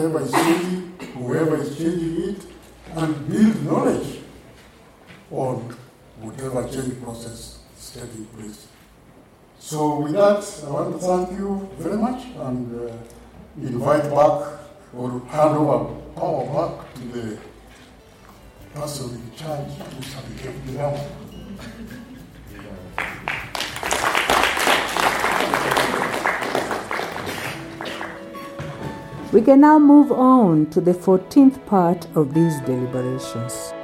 whatever is changing, whoever is changing it, and build knowledge on whatever change process is taking place. So with that, I want to thank you very much and invite back or hand over power back to the person in charge, Mr. Bikram. We can now move on to the 14th part of these deliberations.